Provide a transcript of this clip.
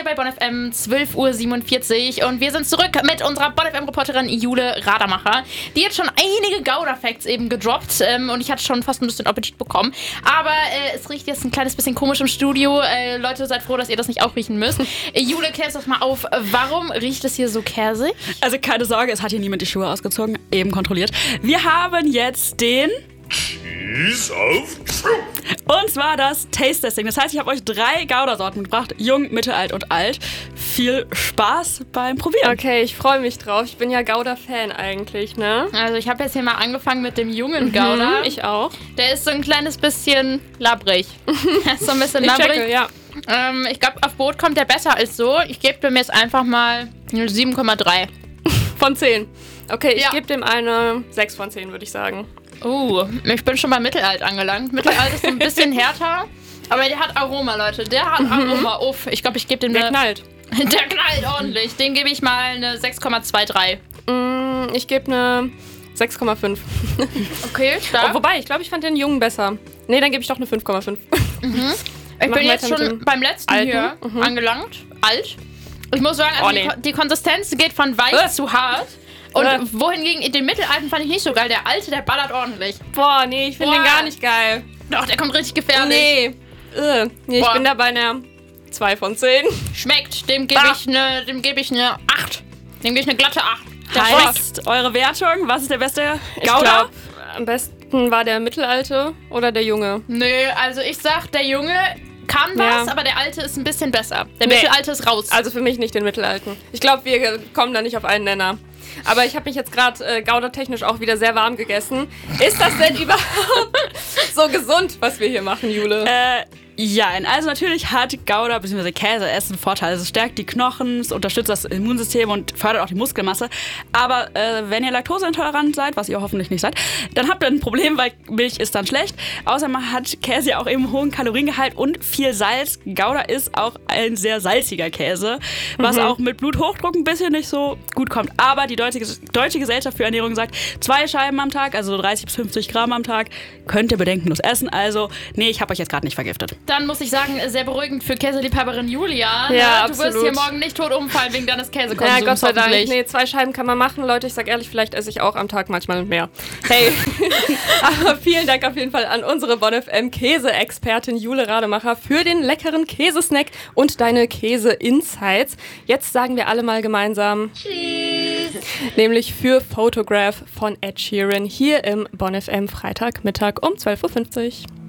hier bei Bonn FM 12:47 Uhr und wir sind zurück mit unserer Bonn FM-Reporterin Jule Radermacher. Die hat schon einige Gouda-Facts eben gedroppt und ich hatte schon fast ein bisschen Appetit bekommen. Aber es riecht jetzt ein kleines bisschen komisch im Studio. Leute, seid froh, dass ihr das nicht auch riechen müsst. Jule, klär doch mal auf, warum riecht es hier so käsig? Also keine Sorge, es hat hier niemand die Schuhe ausgezogen, eben kontrolliert. Wir haben jetzt den... Cheese of Truth. Und zwar das Taste Testing. Das heißt, ich habe euch 3 Gouda-Sorten mitgebracht. Jung, mittelalt und alt. Viel Spaß beim Probieren. Okay, ich freue mich drauf. Ich bin ja Gouda-Fan eigentlich, ne? Also ich habe jetzt hier mal angefangen mit dem jungen Gouda. Ich auch. Der ist so ein kleines bisschen labbrig. Der ist so ein bisschen Ich labbrig. checke, ja. Ich glaube, auf Brot kommt der besser als so. Ich gebe dem jetzt einfach mal eine 7,3. Von 10. Okay, ich Ja. gebe dem eine 6 von 10, würde ich sagen. Ich bin schon bei Mittelalt angelangt. Mittelalt ist so ein bisschen härter, aber der hat Aroma, Leute. Der hat Aroma. Uff, ich glaube, ich gebe dem Der eine... knallt. Der knallt ordentlich. Den gebe ich mal eine 6,23. Ich gebe eine 6,5. Okay, stark. Wobei, ich glaube, ich fand den Jungen besser. Nee, dann gebe ich doch eine 5,5. Ich Machen bin jetzt weiter mit schon dem beim letzten Alten. hier angelangt. Alt. Ich muss sagen, also Oh, nee. die Konsistenz geht von weich zu hart. Und wohingegen den Mittelalten fand ich nicht so geil. Der Alte, der ballert ordentlich. Boah, nee, ich finde den Boah. gar nicht geil. Doch, der kommt richtig gefährlich. Nee, ich Boah. bin da bei einer 2 von 10. Schmeckt. Dem gebe ich eine 8. Dem gebe ich eine glatte 8. Der schmeckt. Heißt, eure Wertung, was ist der beste Ich Gouda? glaube, am besten war der Mittelalte oder der Junge. Nö, also ich sag, der Junge kann was, Ja. aber der Alte ist ein bisschen besser. Der Nee. Mittelalte ist raus. Also für mich nicht den Mittelalten. Ich glaube, wir kommen da nicht auf einen Nenner. Aber ich habe mich jetzt gerade Gouda-technisch auch wieder sehr warm gegessen. Ist das denn überhaupt so gesund, was wir hier machen, Jule? Ja, also natürlich hat Gouda bzw. Käseessen Vorteile. Es stärkt die Knochen, es unterstützt das Immunsystem und fördert auch die Muskelmasse. Aber wenn ihr laktoseintolerant seid, was ihr hoffentlich nicht seid, dann habt ihr ein Problem, weil Milch ist dann schlecht. Außerdem hat Käse ja auch eben hohen Kaloriengehalt und viel Salz. Gouda ist auch ein sehr salziger Käse, was auch mit Bluthochdruck ein bisschen nicht so gut kommt. Aber die Deutsche Gesellschaft für Ernährung sagt, 2 Scheiben am Tag, also 30 bis 50 Gramm am Tag, könnt ihr bedenkenlos essen. Also, nee, ich habe euch jetzt gerade nicht vergiftet. Dann muss ich sagen, sehr beruhigend für Käseliebhaberin Julia. Ja, Du wirst absolut. hier morgen nicht tot umfallen wegen deines Käsekonsums. Ja, Gott sei Dank. hoffentlich. Nee, 2 Scheiben kann man machen. Leute, ich sag ehrlich, vielleicht esse ich auch am Tag manchmal mehr. Hey, aber vielen Dank auf jeden Fall an unsere Bonn FM Käse-Expertin Jule Rademacher für den leckeren Käsesnack und deine Käse-Insights. Jetzt sagen wir alle mal gemeinsam Tschüss. Nämlich für Photograph von Ed Sheeran hier im Bonn FM Freitagmittag um 12:50 Uhr.